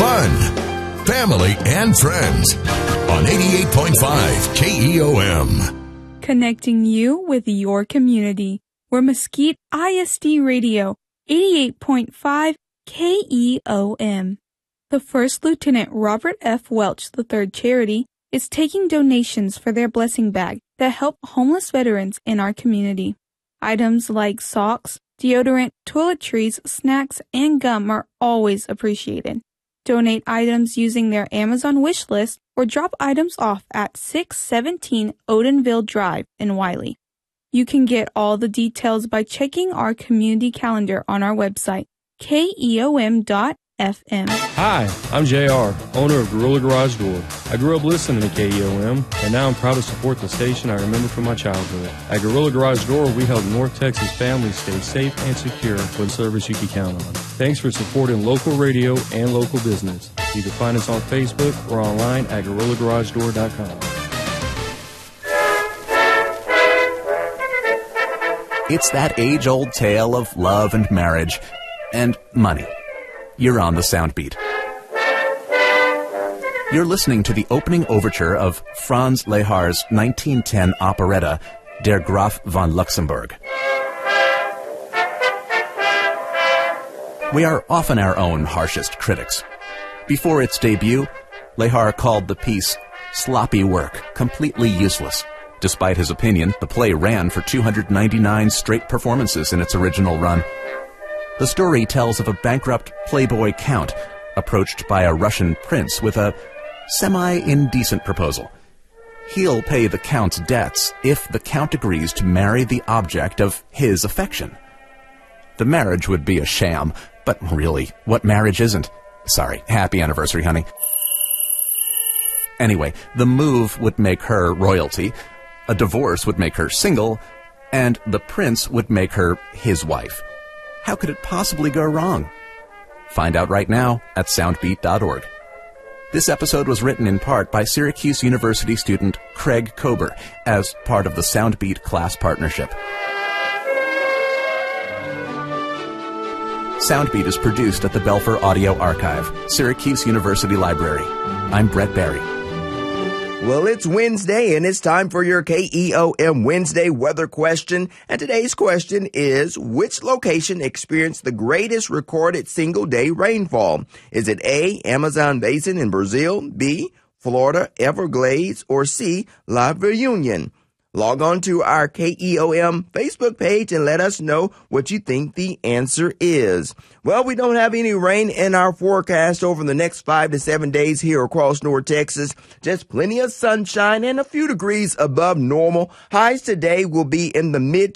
fun, family, and friends on 88.5 KEOM. Connecting you with your community. We're Mesquite ISD Radio, 88.5 KEOM. The First Lieutenant Robert F. Welch III charity is taking donations for their blessing bag that help homeless veterans in our community. Items like socks, deodorant, toiletries, snacks, and gum are always appreciated. Donate items using their Amazon wish list or drop items off at 617 Odenville Drive in Wiley. You can get all the details by checking our community calendar on our website, keom.fm. Hi, I'm JR, owner of Gorilla Garage Door. I grew up listening to KEOM, and now I'm proud to support the station I remember from my childhood. At Gorilla Garage Door, we help North Texas families stay safe and secure with service you can count on. Thanks for supporting local radio and local business. You can find us on Facebook or online at GorillaGarageDoor.com. It's that age-old tale of love and marriage and money. You're on the Soundbeat. You're listening to the opening overture of Franz Lehar's 1910 operetta, Der Graf von Luxemburg. We are often our own harshest critics. Before its debut, Lehar called the piece sloppy work, completely useless. Despite his opinion, the play ran for 299 straight performances in its original run. The story tells of a bankrupt playboy count approached by a Russian prince with a semi-indecent proposal. He'll pay the count's debts if the count agrees to marry the object of his affection. The marriage would be a sham, but really, what marriage isn't? Sorry, happy anniversary, honey. Anyway, the move would make her royalty, a divorce would make her single, and the prince would make her his wife. How could it possibly go wrong? Find out right now at soundbeat.org. This episode was written in part by Syracuse University student Craig Kober as part of the Soundbeat class partnership. Soundbeat is produced at the Belfer Audio Archive, Syracuse University Library. I'm Brett Barry. Well, it's Wednesday, and it's time for your KEOM Wednesday weather question. And today's question is, which location experienced the greatest recorded single-day rainfall? Is it A, Amazon Basin in Brazil, B, Florida Everglades, or C, La Reunion? Log on to our KEOM Facebook page and let us know what you think the answer is. Well, we don't have any rain in our forecast over the next 5 to 7 days here across North Texas. Just plenty of sunshine and a few degrees above normal. Highs today will be in the mid